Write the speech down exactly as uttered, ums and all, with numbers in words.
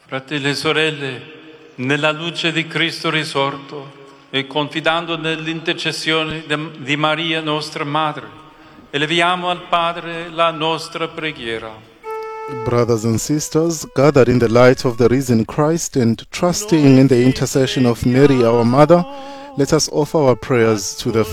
Fratelli e sorelle, nella luce di Cristo risorto e confidando nell'intercessione di Maria nostra Madre, eleviamo al Padre la nostra preghiera. Brothers and sisters, gathered in the light of the risen Christ and trusting in the intercession of Mary, our Mother, let us offer our prayers to the